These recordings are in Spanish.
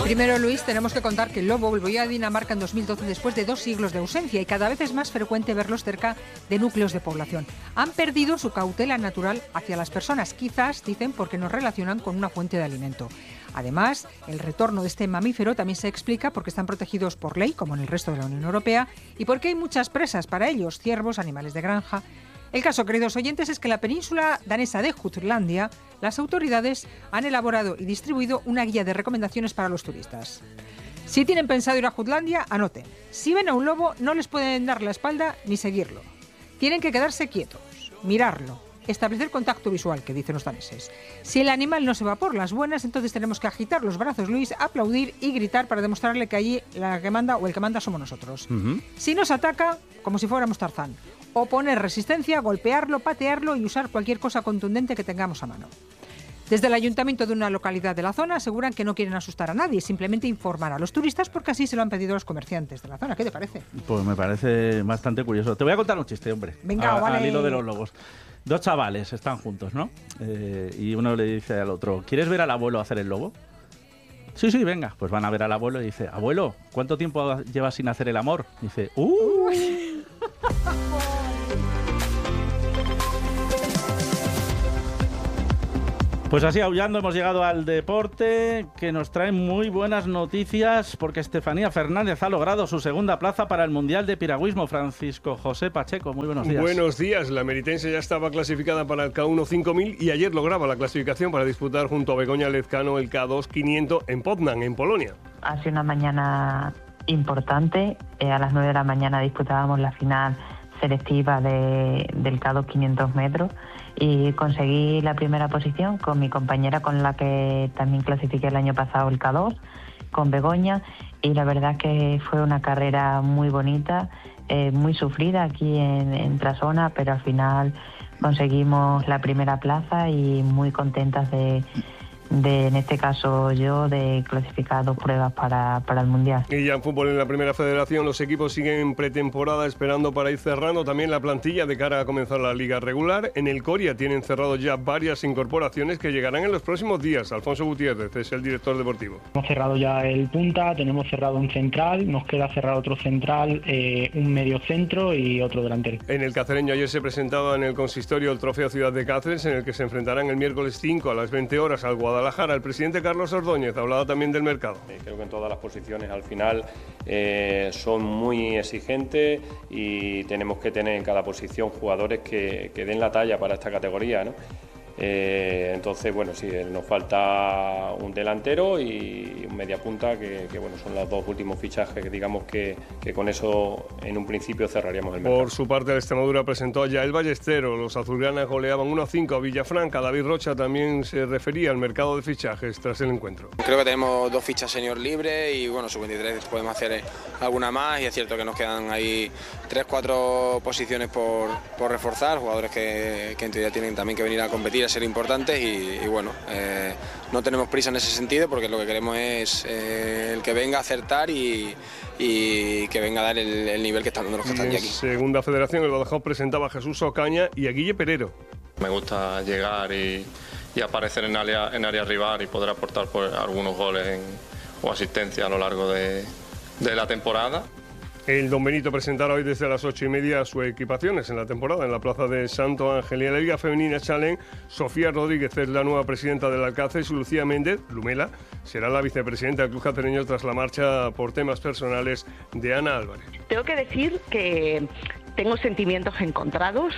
Primero, Luis, tenemos que contar que el lobo volvió a Dinamarca en 2012 después de 2 siglos de ausencia y cada vez es más frecuente verlos cerca de núcleos de población. Han perdido su cautela natural hacia las personas, quizás, dicen, porque nos relacionan con una fuente de alimento. Además, el retorno de este mamífero también se explica porque están protegidos por ley, como en el resto de la Unión Europea, y porque hay muchas presas para ellos, ciervos, animales de granja. El caso, queridos oyentes, es que en la península danesa de Jutlandia, las autoridades han elaborado y distribuido una guía de recomendaciones para los turistas. Si tienen pensado ir a Jutlandia, anoten. Si ven a un lobo, no les pueden dar la espalda ni seguirlo. Tienen que quedarse quietos, mirarlo, establecer contacto visual, que dicen los daneses. Si el animal no se va por las buenas, entonces tenemos que agitar los brazos, Luis, aplaudir y gritar para demostrarle que allí la que manda o el que manda somos nosotros. Si nos ataca, como si fuéramos Tarzán. Oponer resistencia, golpearlo, patearlo y usar cualquier cosa contundente que tengamos a mano. Desde el ayuntamiento de una localidad de la zona aseguran que no quieren asustar a nadie, simplemente informar a los turistas porque así se lo han pedido los comerciantes de la zona. ¿Qué te parece? Pues me parece bastante curioso. Te voy a contar un chiste, hombre. Venga, vale. Al hilo de los lobos. 2 chavales están juntos, ¿no? Y uno le dice al otro, ¿quieres ver al abuelo hacer el lobo? Sí, venga. Pues van a ver al abuelo y dice, abuelo, ¿cuánto tiempo llevas sin hacer el amor? Dice, Pues así, aullando, hemos llegado al deporte, que nos trae muy buenas noticias, porque Estefanía Fernández ha logrado su segunda plaza para el Mundial de Piragüismo. Francisco José Pacheco, muy buenos días. Buenos días. La meritense ya estaba clasificada para el K1 5000 y ayer lograba la clasificación para disputar junto a Begoña Lezcano el K2 500 en Poznań, en Polonia. Ha sido una mañana importante. A las 9 de la mañana disputábamos la final selectiva del K2 500 metros y conseguí la primera posición con mi compañera con la que también clasifiqué el año pasado el K2, con Begoña, y la verdad que fue una carrera muy bonita, muy sufrida aquí en Trasona, pero al final conseguimos la primera plaza y muy contentas de en este caso yo, de clasificar 2 pruebas para el Mundial. Y ya en fútbol, en la Primera Federación, los equipos siguen en pretemporada esperando para ir cerrando también la plantilla de cara a comenzar la liga regular. En el Coria tienen cerrado ya varias incorporaciones que llegarán en los próximos días. Alfonso Gutiérrez es el director deportivo. Hemos cerrado ya el punta, tenemos cerrado un central, nos queda cerrar otro central, un medio centro y otro delantero. En el cacereño ayer se presentaba en el consistorio el trofeo Ciudad de Cáceres, en el que se enfrentarán el miércoles 5 a las 20 horas al Guadalajara. El presidente Carlos Ordóñez hablaba también del mercado. Creo que en todas las posiciones al final son muy exigentes y tenemos que tener en cada posición jugadores que den la talla para esta categoría, ¿no? Entonces, bueno, sí, nos falta un delantero y un mediapunta que bueno, son los 2 últimos fichajes que digamos que con eso en un principio cerraríamos el mercado. Por su parte, el Extremadura presentó ya el Ballestero. Los azulgranas goleaban 1-5 a Villafranca. David Rocha también se refería al mercado de fichajes tras el encuentro. Creo que tenemos 2 fichas senior libres y bueno, sub-23 podemos hacer alguna más, y es cierto que nos quedan ahí 3-4 posiciones por reforzar, jugadores que en teoría tienen también que venir a competir, a ser importantes y bueno, no tenemos prisa en ese sentido porque lo que queremos es el que venga a acertar y que venga a dar el nivel que están dando los que están aquí. Segunda Federación, el Badajoz presentaba a Jesús Ocaña y a Guille Perero. Me gusta llegar y aparecer en área rival y poder aportar algunos goles o asistencia a lo largo de la temporada. El Don Benito presentará hoy desde las 8:30 sus equipaciones en la temporada en la plaza de Santo Ángel. Y en la Liga Femenina Challenge, Sofía Rodríguez es la nueva presidenta del Alcácer y Lucía Méndez, Lumela, será la vicepresidenta del club cacereño tras la marcha por temas personales de Ana Álvarez. Tengo que decir que tengo sentimientos encontrados,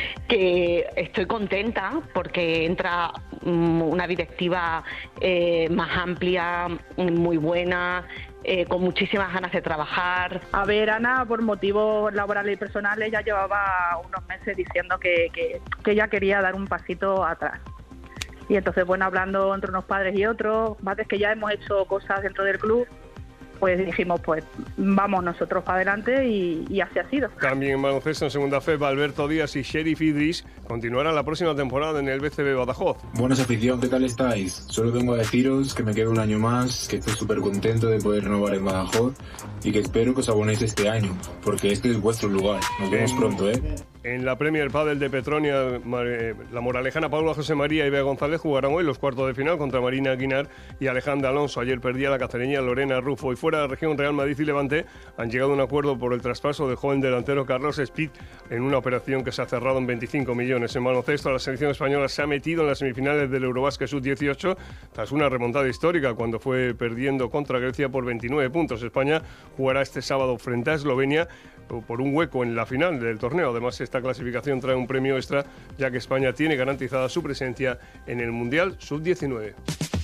que estoy contenta porque entra una directiva más amplia, muy buena, con muchísimas ganas de trabajar. A ver, Ana, por motivos laborales y personales, ya llevaba unos meses diciendo que ella quería dar un pasito atrás. Y entonces, bueno, hablando entre unos padres y otros, más de que ya hemos hecho cosas dentro del club, pues dijimos, pues vamos nosotros para adelante y así ha sido. También en baloncesto en segunda fe, Alberto Díaz y Sheriff Idris continuará la próxima temporada en el BCB Badajoz. Buenas afición, ¿qué tal estáis? Solo vengo a deciros que me quedo un año más, que estoy súper contento de poder renovar en Badajoz y que espero que os abonéis este año, porque este es vuestro lugar. Nos vemos pronto, ¿eh? En la Premier Padel de Petronia, la moralejana Paula José María y Bea González jugarán hoy los cuartos de final contra Marina Aguinar y Alejandra Alonso. Ayer perdía la cacereña Lorena Rufo. Y fuera de la región, Real Madrid y Levante han llegado a un acuerdo por el traspaso del joven delantero Carlos Speed en una operación que se ha cerrado en 25 millones. En baloncesto, la selección española se ha metido en las semifinales del Eurobasket Sub-18 tras una remontada histórica cuando fue perdiendo contra Grecia por 29 puntos. España jugará este sábado frente a Eslovenia por un hueco en la final del torneo. Además, esta clasificación trae un premio extra, ya que España tiene garantizada su presencia en el Mundial Sub-19.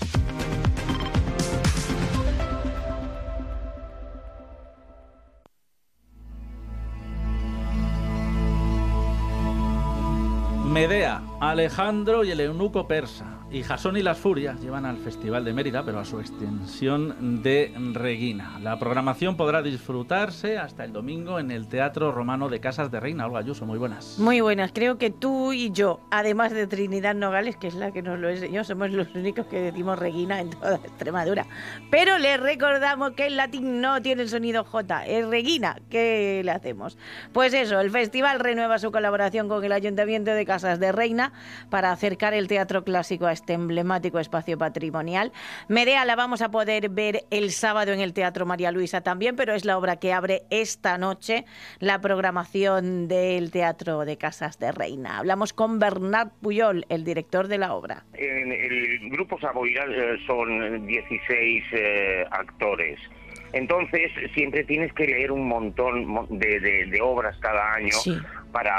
Medea, Alejandro y el eunuco persa y Jasón y las Furias llevan al Festival de Mérida, pero a su extensión de Reguina. La programación podrá disfrutarse hasta el domingo en el Teatro Romano de Casas de Reina. Olga Ayuso, muy buenas. Muy buenas. Creo que tú y yo, además de Trinidad Nogales, que es la que nos lo enseñó, somos los únicos que decimos Reguina en toda Extremadura. Pero les recordamos que el latín no tiene el sonido J, es Reguina. ¿Qué le hacemos? Pues eso, el festival renueva su colaboración con el Ayuntamiento de Casas de Reina para acercar el teatro clásico a este emblemático espacio patrimonial. Medea la vamos a poder ver el sábado en el Teatro María Luisa también, pero es la obra que abre esta noche la programación del Teatro de Casas de Reina. Hablamos con Bernat Puyol, el director de la obra. En el grupo Savoyral son 16 actores. Entonces siempre tienes que leer un montón de obras cada año, sí, para